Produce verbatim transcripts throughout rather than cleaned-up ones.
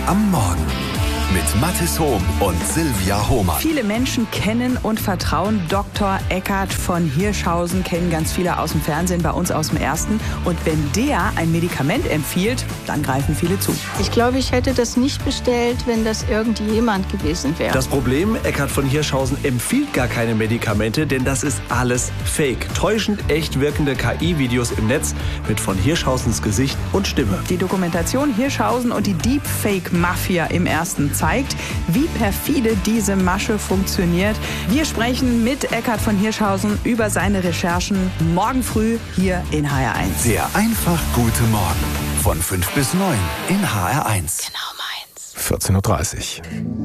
am Morgen mit Mathis Hohm und Silvia Hohmann. Viele Menschen kennen und vertrauen Doktor Eckhard von Hirschhausen, kennen ganz viele aus dem Fernsehen, bei uns aus dem Ersten. Und wenn der ein Medikament empfiehlt, dann greifen viele zu. Ich glaube, ich hätte das nicht bestellt, wenn das irgendjemand gewesen wäre. Das Problem, Eckhard von Hirschhausen empfiehlt gar keine Medikamente, denn das ist alles Fake. Täuschend echt wirkende K I-Videos im Netz mit von Hirschhausens Gesicht und Stimme. Die Dokumentation Hirschhausen und die Deepfake-Mafia im Ersten zeigt, wie perfide diese Masche funktioniert. Wir sprechen mit Eckhard von Hirschhausen über seine Recherchen morgen früh hier in H R eins. Der einfach gute Morgen von fünf bis neun in H R eins. Genau meins. vierzehn Uhr dreißig.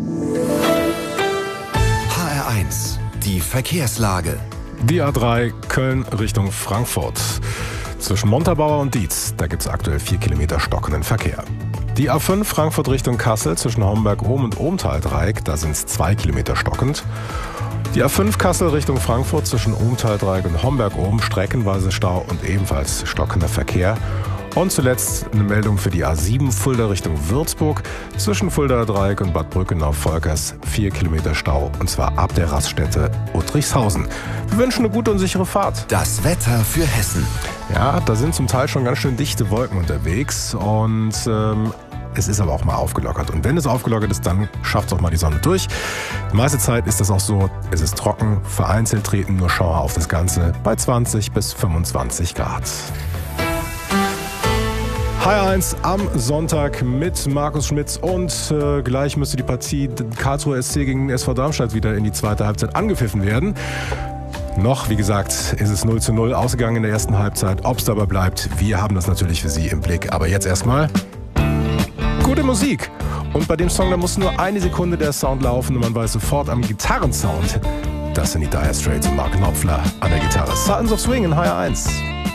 H R eins, die Verkehrslage. Die A drei Köln Richtung Frankfurt. Zwischen Montabaur und Dietz, da gibt es aktuell vier Kilometer stockenden Verkehr. Die A fünf Frankfurt Richtung Kassel zwischen Homberg-Ohm und Ohmtal-Dreieck, da sind es zwei Kilometer stockend. Die A fünf Kassel Richtung Frankfurt zwischen Ohmtal-Dreieck und Homberg-Ohm, streckenweise Stau und ebenfalls stockender Verkehr. Und zuletzt eine Meldung für die A sieben Fulda Richtung Würzburg zwischen Fulda Dreieck und Bad Brückenau-Volkers, vier Kilometer Stau und zwar ab der Raststätte Uttrichshausen. Wir wünschen eine gute und sichere Fahrt. Das Wetter für Hessen. Ja, da sind zum Teil schon ganz schön dichte Wolken unterwegs und ähm, es ist aber auch mal aufgelockert. Und wenn es aufgelockert ist, dann schafft es auch mal die Sonne durch. Die meiste Zeit ist das auch so, es ist trocken, vereinzelt treten nur Schauer auf das Ganze bei zwanzig bis fünfundzwanzig Grad. H R eins am Sonntag mit Markus Schmitz und äh, gleich müsste die Partie Karlsruher S C gegen S V Darmstadt wieder in die zweite Halbzeit angepfiffen werden. Noch, wie gesagt, ist es null zu null ausgegangen in der ersten Halbzeit. Ob es dabei bleibt, wir haben das natürlich für Sie im Blick. Aber jetzt erstmal gute Musik. Und bei dem Song, da muss nur eine Sekunde der Sound laufen und man weiß sofort am Gitarrensound, das sind die Dire Straits und Mark Knopfler an der Gitarre. Sultans of Swing in H R eins.